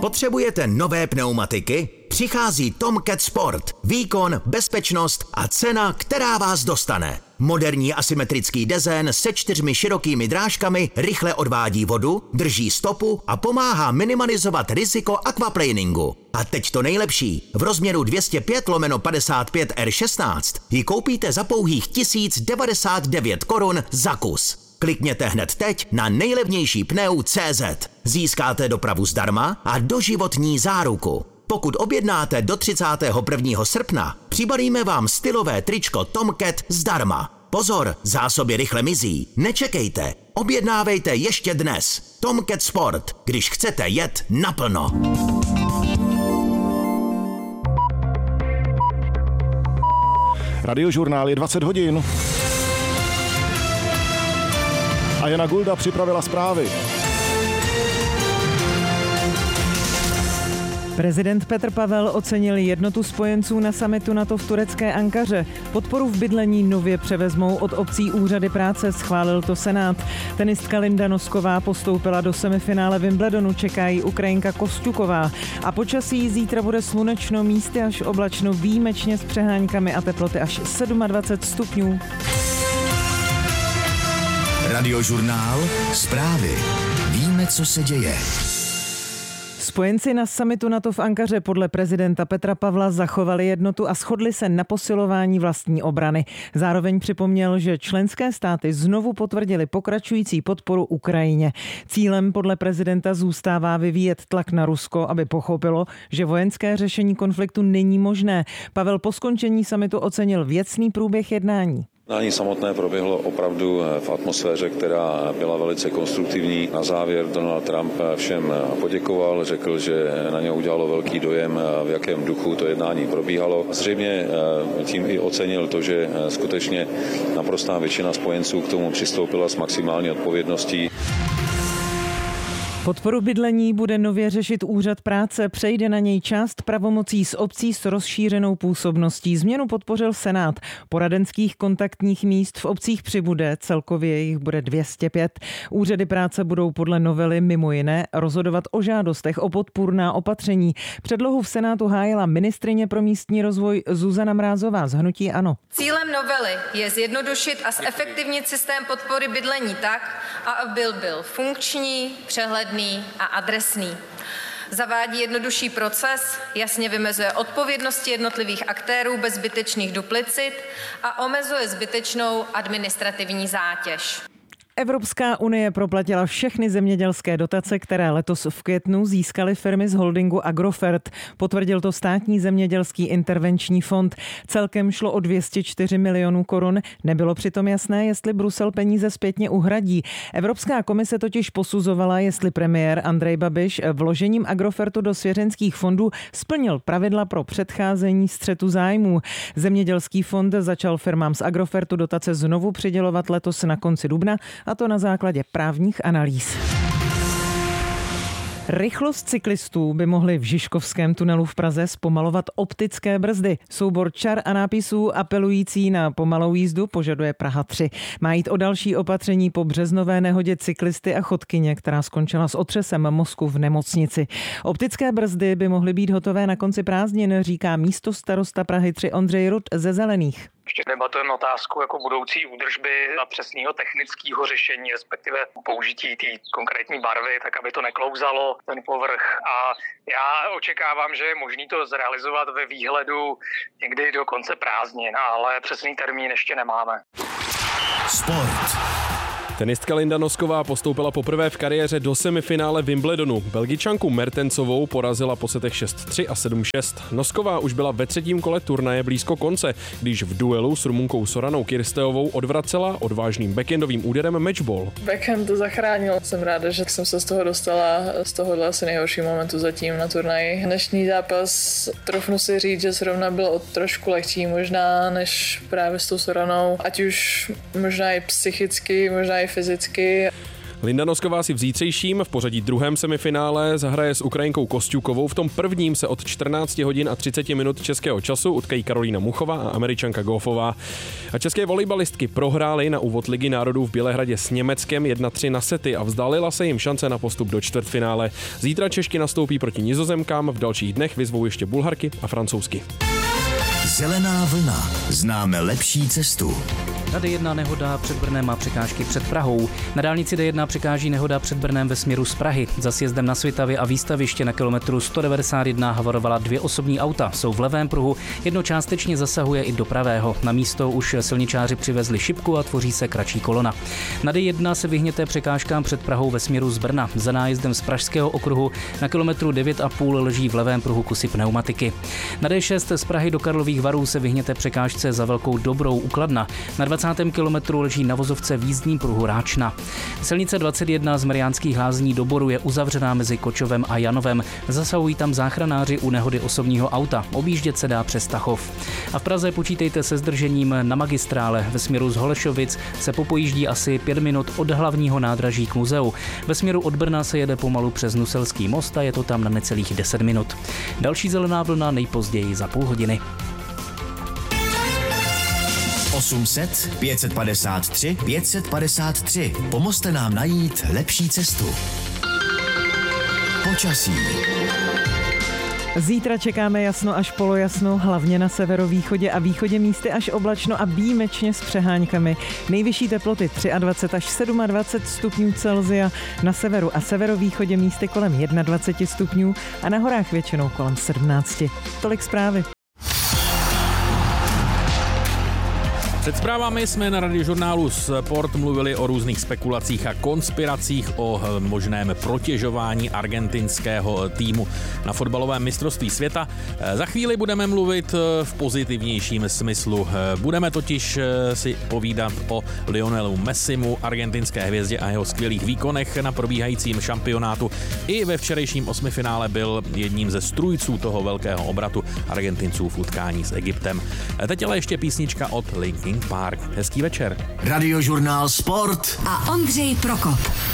Potřebujete nové pneumatiky? Přichází Tomcat Sport. Výkon, bezpečnost a cena, která vás dostane. Moderní asymetrický dezén se 4 širokými drážkami rychle odvádí vodu, drží stopu a pomáhá minimalizovat riziko aquaplaningu. A teď to nejlepší. V rozměru 205/55 R16 ji koupíte za pouhých 1099 korun za kus. Klikněte hned teď na nejlevnější pneu.cz. Získáte dopravu zdarma a doživotní záruku. Pokud objednáte do 31. srpna, přibalíme vám stylové tričko Tomcat zdarma. Pozor, zásoby rychle mizí. Nečekejte, objednávejte ještě dnes. Tomcat Sport, když chcete jet naplno. Radiožurnál je 20 hodin. A Jana Gulda připravila zprávy. Prezident Petr Pavel ocenil jednotu spojenců na summitu NATO v turecké Ankaře. Podporu v bydlení nově převezmou od obcí úřady práce, schválil to Senát. Tenistka Linda Nosková postoupila do semifinále Wimbledonu, čeká ji Ukrajinka Kostjuková. A počasí zítra bude slunečno, místy až oblačno, výjimečně s přeháňkami a teploty až 27 stupňů. Radiožurnál, zprávy. Víme, co se děje. Spojenci na summitu NATO v Ankaře podle prezidenta Petra Pavla zachovali jednotu a shodli se na posilování vlastní obrany. Zároveň připomněl, že členské státy znovu potvrdili pokračující podporu Ukrajině. Cílem podle prezidenta zůstává vyvíjet tlak na Rusko, aby pochopilo, že vojenské řešení konfliktu není možné. Pavel po skončení summitu ocenil věcný průběh jednání. Jednání samotné proběhlo opravdu v atmosféře, která byla velice konstruktivní. Na závěr Donald Trump všem poděkoval, řekl, že na něj udělalo velký dojem, v jakém duchu to jednání probíhalo. Zřejmě tím i ocenil to, že skutečně naprostá většina spojenců k tomu přistoupila s maximální odpovědností. Podporu bydlení bude nově řešit úřad práce, přejde na něj část pravomocí z obcí s rozšířenou působností. Změnu podpořil Senát. Poradenských kontaktních míst v obcích přibude, celkově jich bude 205. Úřady práce budou podle novely mimo jiné rozhodovat o žádostech o podpůrná opatření. Předlohu v Senátu hájila ministryně pro místní rozvoj Zuzana Mrázová z hnutí ANO. Cílem novely je zjednodušit a zefektivnit systém podpory bydlení tak, aby byl funkční, přehledný a adresný. Zavádí jednodušší proces, jasně vymezuje odpovědnosti jednotlivých aktérů bez zbytečných duplicit a omezuje zbytečnou administrativní zátěž. Evropská unie proplatila všechny zemědělské dotace, které letos v květnu získaly firmy z holdingu Agrofert. Potvrdil to státní zemědělský intervenční fond. Celkem šlo o 204 milionů korun. Nebylo přitom jasné, jestli Brusel peníze zpětně uhradí. Evropská komise totiž posuzovala, jestli premiér Andrej Babiš vložením Agrofertu do svěřenských fondů splnil pravidla pro předcházení střetu zájmů. Zemědělský fond začal firmám z Agrofertu dotace znovu přidělovat letos na konci dubna, a to na základě právních analýz. Rychlost cyklistů by mohly v Žižkovském tunelu v Praze zpomalovat optické brzdy. Soubor čar a nápisů apelující na pomalou jízdu požaduje Praha 3. Má jít o další opatření po březnové nehodě cyklisty a chodkyně, která skončila s otřesem mozku v nemocnici. Optické brzdy by mohly být hotové na konci prázdnin, říká místostarosta Prahy 3 Ondřej Rud ze Zelených. Ještě debatujeme otázku jako budoucí údržby a přesného technického řešení, respektive použití té konkrétní barvy, tak aby to neklouzalo ten povrch. A já očekávám, že je možné to zrealizovat ve výhledu někdy do konce prázdnin, ale přesný termín ještě nemáme. Sport. Tenistka Linda Nosková postoupila poprvé v kariéře do semifinále Wimbledonu. Belgičanku Mertensovou porazila po setech 6-3 a 7-6. Nosková už byla ve třetím kole turnaje blízko konce, když v duelu s Rumunkou Soranou Kirsteovou odvracela odvážným backendovým úderem matchball. Backhand to zachránil. Jsem ráda, že jsem se z toho dostala z tohohle asi nejhoršího momentu zatím na turnaji. Dnešní zápas, trofnu si říct, že zrovna byl trošku lehčí možná než právě s tou Soranou. Ať už možná i psychicky, možná i fyzicky. Linda Nosková si v zítřejším v pořadí druhém semifinále zahraje s Ukrajinkou Kosťukovou. V tom prvním se od 14 hodin a 30 minut českého času utkají Karolína Muchová a Američanka Goffová. A české volejbalistky prohrály na úvod Ligy národů v Bělehradě s Německem 1-3 na sety a vzdálila se jim šance na postup do čtvrtfinále. Zítra Češky nastoupí proti Nizozemkám, v dalších dnech vyzvou ještě Bulharky a Francouzsky. Zelená vlna. Známe lepší cestu. Na D1 nehoda před Brnem a překážky před Prahou. Na dálnici D1 překáží nehoda před Brnem ve směru z Prahy. Za sjezdem na Svitavě a výstaviště na kilometru 191 havarovala 2 osobní auta. Jsou v levém pruhu, jedno částečně zasahuje i do pravého. Na místo už silničáři přivezli šipku a tvoří se kratší kolona. Na D1 se vyhněte překážkám před Prahou ve směru z Brna. Za nájezdem z Pražského okruhu na kilometru 9,5 leží v levém pruhu kusy pneumatiky. Na D6 z Prahy do Karlových Varů se vyhněte překážce za Velkou Dobrou u Kladna. Na 20. kilometru leží na vozovce v jízdním pruhu Ráčna. Silnice 21 z Mariánských Lázní do Boru je uzavřená mezi Kočovem a Janovem. Zasahují tam záchranáři u nehody osobního auta. Objíždět se dá přes Tachov. A v Praze počítejte se zdržením na magistrále. Ve směru z Holešovic se popojíždí asi 5 minut od hlavního nádraží k muzeu. Ve směru od Brna se jede pomalu přes Nuselský most a je to tam na necelých 10 minut. Další zelená vlna nejpozději za půl hodiny. 800 553 553. Pomozte nám najít lepší cestu. Počasí. Zítra čekáme jasno až polojasno, hlavně na severovýchodě a východě místy až oblačno a výjimečně s přeháňkami. Nejvyšší teploty 23 až 27 stupňů Celsia, na severu a severovýchodě místy kolem 21 stupňů a na horách většinou kolem 17. Tolik zprávy. Před zprávami jsme na radiožurnálu Sport mluvili o různých spekulacích a konspiracích o možném protěžování argentinského týmu na fotbalovém mistrovství světa. Za chvíli budeme mluvit v pozitivnějším smyslu. Budeme totiž si povídat o Lionelu Messimu, argentinské hvězdě a jeho skvělých výkonech na probíhajícím šampionátu. I ve včerejším osmifinále byl jedním ze strůjců toho velkého obratu Argentinců v utkání s Egyptem. Teď ale ještě písnička od Linkin Park. Hezký večer. Radiožurnál Sport a Ondřej Prokop.